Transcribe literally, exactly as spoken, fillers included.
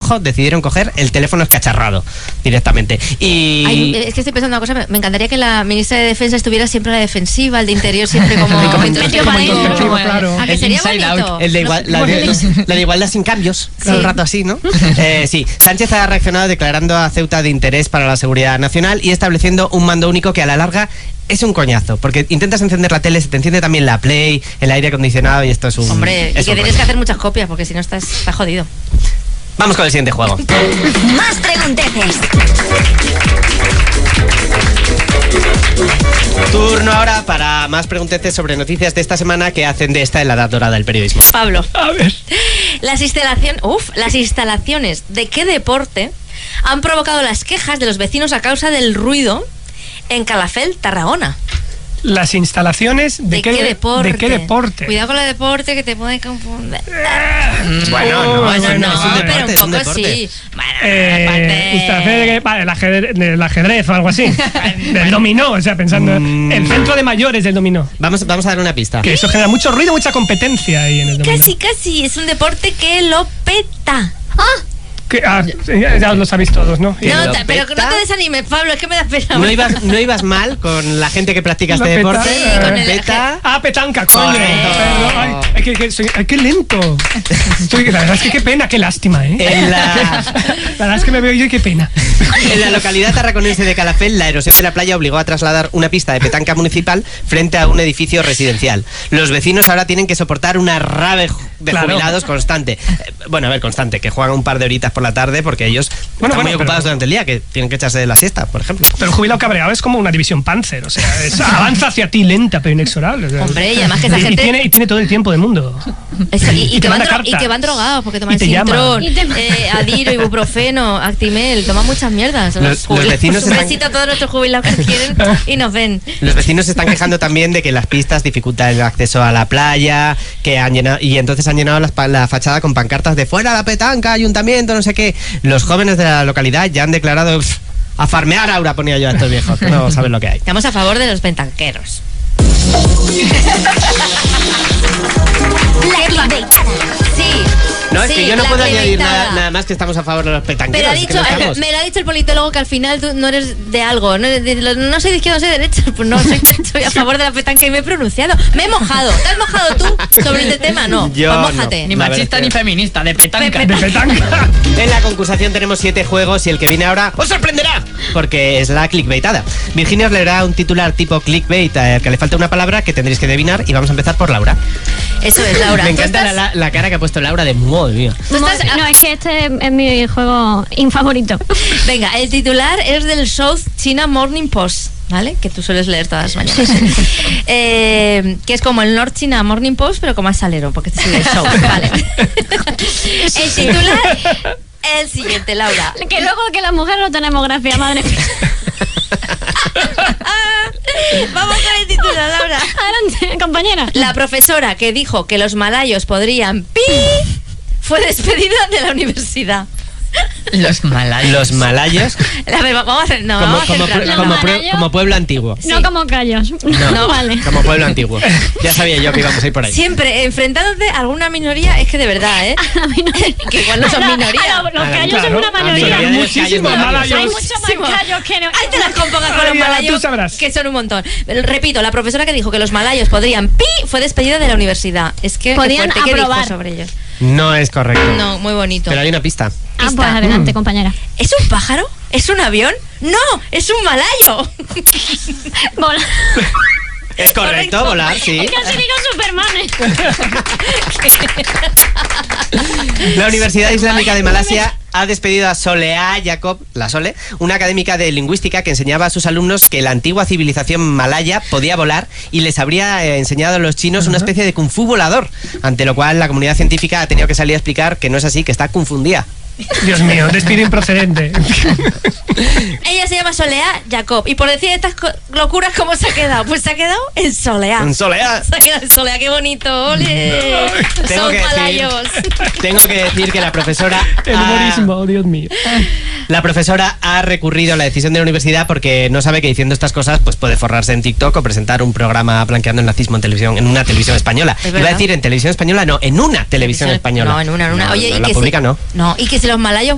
rojo, decidieron coger el teléfono escacharrado directamente. Y Ay, es que estoy pensando una cosa, me encantaría que la ministra de Defensa estuviera siempre a la defensiva, el de Interior siempre como metido para adentro. Claro. ¿A que el sería bonito? El de igual, la, de, la de igualdad sin cambios, Sí. un rato así, ¿no? Eh, sí, Sánchez ha reaccionado declarando a Ceuta de interés para la seguridad nacional y estableciendo un mando único que a la larga es un coñazo, porque intentas encender la tele, se te enciende también la Play, el aire acondicionado y esto es un... Hombre, es y que un tienes rollo. que hacer muchas copias, porque si no estás, estás jodido. Vamos con el siguiente juego. Más pregunteces. Turno ahora para más pregunteces sobre noticias de esta semana que hacen de esta en la edad dorada del periodismo. Pablo, A ver. las instalaciones, uf, las instalaciones de qué deporte han provocado las quejas de los vecinos a causa del ruido en Calafell, Tarragona. Las instalaciones de, ¿De, qué, deporte? ¿De qué deporte? Cuidado con el deporte que te puede confundir. Bueno, no, Oh, bueno, bueno, no, es un no, pero deporte, un es un poco deporte. sí. Bueno, Eh, aparte- usted hace, vale, el ajedrez, el ajedrez o algo así. Del dominó, o sea, pensando. Mm. El centro de mayores del dominó. Vamos, vamos a dar una pista. Que eso genera mucho ruido, mucha competencia ahí en el dominó. Casi, casi. Es un deporte que lo peta. Que- ah, sí, ya, ya lo sabéis todos, ¿no? Y- No, lo ta- pero peta? no te desanimes, Pablo, es que me da pena. No ibas, no ibas mal con la gente que practica Lo este peta. deporte. Sí, con el- Peta. Ah, petanca, coño. Correcto. Perdón, ay, ay, que, que soy- ay, qué lento. Estoy- la verdad es que qué pena, qué lástima, ¿eh? En la- La verdad es que me veo yo y qué pena. En la localidad tarraconense de Calafell, la erosión de la playa obligó a trasladar una pista de petanca municipal frente a un edificio residencial. Los vecinos ahora tienen que soportar una rave de Claro. jubilados constante. Eh, Bueno, a ver, constante, que juegan un par de horitas por la tarde porque ellos Bueno, están muy bueno, ocupados pero- durante el día, que tienen que echarse de la siesta, por ejemplo. Pero el jubilado cabreado es como una división Panzer, o sea, es- avanza hacia ti lenta pero inexorable. o sea. Hombre, y además que esa Y- gente- Y tiene, y tiene todo el tiempo del mundo. Eso, y, y Y que te van manda dro- y cartas. que van drogados porque toman Y te Sintrón, llama. eh, Adiro, ibuprofeno, Actimel, toman muchas mierdas. Los- los jubilados. vecinos Un están- besito a todos nuestros jubilados que quieren y nos ven. Los vecinos se están quejando también de que las pistas dificultan el acceso a la playa, que han llenado, y entonces han llenado las pa- la fachada con pancartas de fuera la petanca, ayuntamiento, no sé qué. Los jóvenes de la localidad ya han declarado "Pff, a farmear Aura", ponía yo a estos viejos, que no saben lo que hay. Estamos a favor de los pentanqueros. La clickbaitada. Sí. No, es sí, que yo no la puedo añadir clickbaitada. nada, nada más que estamos a favor de los petanqueros. Pero ha es que dicho, no eh, estamos. me lo ha dicho el politólogo que al final tú no eres de algo. No, eres de- de- no soy de izquierda, no soy de derecha. Pues no, soy, soy a favor de la petanca y me he pronunciado. Me he mojado. ¿Te has mojado tú sobre este tema? No. Yo pues no. mójate. Ni La machista verdad ni es que- feminista, de petanca. Pe- De petanca. En la concursación tenemos siete juegos y el que viene ahora os sorprenderá, porque es la clickbaitada. Virginia os leerá un titular tipo clickbait al que le falta una palabra que tendréis que adivinar y vamos a empezar por Laura. Eso es, Laura. Me Tú encanta estás- la, la cara que ha puesto Laura de madre mía. tú estás- No, es que este es mi juego infavorito. Venga, el titular es del South China Morning Post, ¿vale? Que tú sueles leer todas las mañanas. Eh, que es como el North China Morning Post, pero con más salero, porque este es el South, ¿vale? El titular es el siguiente, Laura. Que luego que las mujeres no tenemos gracia, madre mía. Vamos con el titular, Laura. Adelante, compañera. La profesora que dijo que los malayos podrían pi fue despedida de la universidad. Los malayos. Los malayos A ver, vamos a hacer, no, como, vamos a como, centrarnos. como, Los pue- malayos. como pueblo antiguo. Sí. No como callos. No, vale. como pueblo antiguo. Ya sabía yo que íbamos a ir por ahí. Siempre enfrentándote a alguna minoría, es que de verdad, ¿eh? que igual no son minoría. A los, los Ah, callos claro. son una Ah, mayoría. minoría de los Muchísimos calles malayos. Hay muchos Muchísimo. más callos que no. Ahí te las compongas con los Ay, ya, malayos, tú sabrás. que son un montón. Repito, la profesora que dijo que los malayos podrían pi fue despedida de la universidad. Es que Podían qué fuerte, ¿qué dijo aprobar. sobre ellos? No es correcto. No, muy bonito. Pero hay una pista. Ah, pues Pista. adelante, compañera. ¿Es un pájaro? ¿Es un avión? ¡No! ¡Es un malayo! Bola. Es correcto, Correcto. volar, sí. Casi digo Superman. La Universidad Islámica de Malasia ha despedido a Soleá Jacob, la Sole, una académica de lingüística que enseñaba a sus alumnos que la antigua civilización malaya podía volar y les habría eh, enseñado a los chinos una especie de kung fu volador, ante lo cual la comunidad científica ha tenido que salir a explicar que no es así, que está confundida. Dios mío, despido improcedente. Ella se llama Soleá Jacob. Y por decir estas co- locuras, ¿cómo se ha quedado? Pues se ha quedado en Soleá. En Soleá. Se ha quedado en Soleá, qué bonito. ¡Ole! Tengo Son que, decir, malayos. tengo que decir que la profesora El ha- humorismo, Dios mío. La profesora ha recurrido a la decisión de la universidad porque no sabe que diciendo estas cosas pues puede forrarse en TikTok o presentar un programa blanqueando el nazismo en televisión, en una televisión española. Es Iba a verdad. decir en televisión española, no, en una televisión española. No, en una, en una. No, Oye, no, y la que pública si, no. No, y que si los malayos